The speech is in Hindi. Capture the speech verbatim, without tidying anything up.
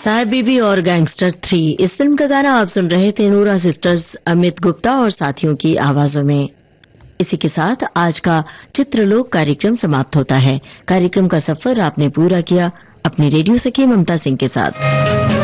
साहिब बीबी और गैंगस्टर थ्री, इस फिल्म का गाना आप सुन रहे थे नूरा सिस्टर्स, अमित गुप्ता और साथियों की आवाजों में। इसी के साथ आज का चित्रलोक कार्यक्रम समाप्त होता है। कार्यक्रम का सफर आपने पूरा किया अपनी रेडियो सखी ममता सिंह के साथ।